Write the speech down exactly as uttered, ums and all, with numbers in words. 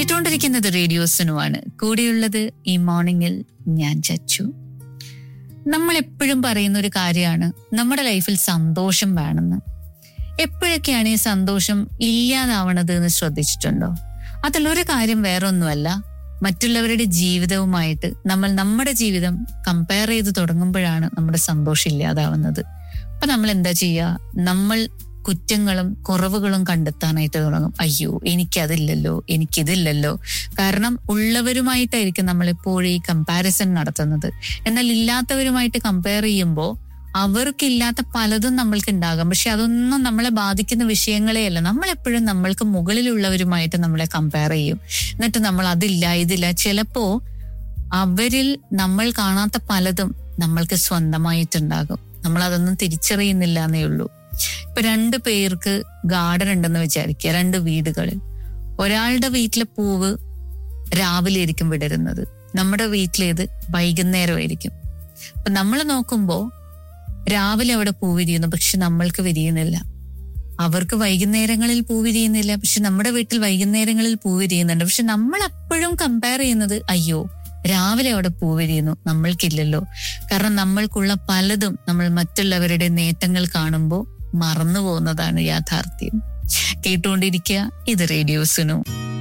കേട്ടുകൊണ്ടിരിക്കുന്നത് റേഡിയോ സുനുവാണ്. കൂടെയുള്ളത് ഈ മോർണിംഗിൽ ഞാൻ ചച്ചു. നമ്മൾ എപ്പോഴും പറയുന്ന ഒരു കാര്യമാണ് നമ്മുടെ ലൈഫിൽ സന്തോഷം വേണമെന്ന്. എപ്പോഴൊക്കെയാണ് ഈ സന്തോഷം ഇല്ലാതാവണത് എന്ന് ശ്രദ്ധിച്ചിട്ടുണ്ടോ? അതിലൊരു കാര്യം വേറെ ഒന്നുമല്ല, മറ്റുള്ളവരുടെ ജീവിതവുമായിട്ട് നമ്മൾ നമ്മുടെ ജീവിതം കമ്പയർ ചെയ്ത് തുടങ്ങുമ്പോഴാണ് നമ്മുടെ സന്തോഷം ഇല്ലാതാവുന്നത്. അപ്പൊ നമ്മൾ എന്താ ചെയ്യുക? നമ്മൾ കുറ്റങ്ങളും കുറവുകളും കണ്ടെത്താനായിട്ട് തുടങ്ങും. അയ്യോ, എനിക്കതില്ലല്ലോ, എനിക്കിതില്ലല്ലോ. കാരണം ഉള്ളവരുമായിട്ടായിരിക്കും നമ്മളെപ്പോഴും ഈ കമ്പാരിസൺ നടത്തുന്നത്. എന്നാൽ ഇല്ലാത്തവരുമായിട്ട് കമ്പയർ ചെയ്യുമ്പോൾ അവർക്കില്ലാത്ത പലതും നമ്മൾക്ക് ഉണ്ടാകാം. പക്ഷെ അതൊന്നും നമ്മളെ ബാധിക്കുന്ന വിഷയങ്ങളേ അല്ല. നമ്മളെപ്പോഴും നമ്മൾക്ക് മുകളിലുള്ളവരുമായിട്ട് നമ്മളെ കമ്പയർ ചെയ്യും. എന്നിട്ട് നമ്മൾ അതില്ല ഇതില്ല. ചിലപ്പോ അവരിൽ നമ്മൾ കാണാത്ത പലതും നമ്മൾക്ക് സ്വന്തമായിട്ടുണ്ടാകും. നമ്മൾ അതൊന്നും തിരിച്ചറിയുന്നില്ല എന്നേ ഉള്ളൂ. ഇപ്പൊ രണ്ടു പേർക്ക് ഗാർഡൻ ഉണ്ടെന്ന് വിചാരിക്കുക, രണ്ട് വീടുകളിൽ. ഒരാളുടെ വീട്ടിലെ പൂവ് രാവിലെ ആയിരിക്കും വിടരുന്നത്, നമ്മുടെ വീട്ടിലേത് വൈകുന്നേരമായിരിക്കും. അപ്പൊ നമ്മൾ നോക്കുമ്പോ രാവിലെ അവിടെ പൂ വിരിയുന്നു, പക്ഷെ നമ്മൾക്ക് വിരിയുന്നില്ല. അവർക്ക് വൈകുന്നേരങ്ങളിൽ പൂ വിരിയുന്നില്ല, പക്ഷെ നമ്മുടെ വീട്ടിൽ വൈകുന്നേരങ്ങളിൽ പൂ വിരിയുന്നുണ്ട്. പക്ഷെ നമ്മൾ എപ്പോഴും കമ്പയർ ചെയ്യുന്നത്, അയ്യോ രാവിലെ അവിടെ പൂ വിരിയുന്നു, നമ്മൾക്കില്ലല്ലോ. കാരണം നമ്മൾക്കുള്ള പലതും നമ്മൾ മറ്റുള്ളവരുടെ നേട്ടങ്ങൾ കാണുമ്പോൾ മറന്നു പോകുന്നതാണ് യാഥാർത്ഥ്യം. കേട്ടുകൊണ്ടിരിക്കുക ഇത് റേഡിയോ സുനു.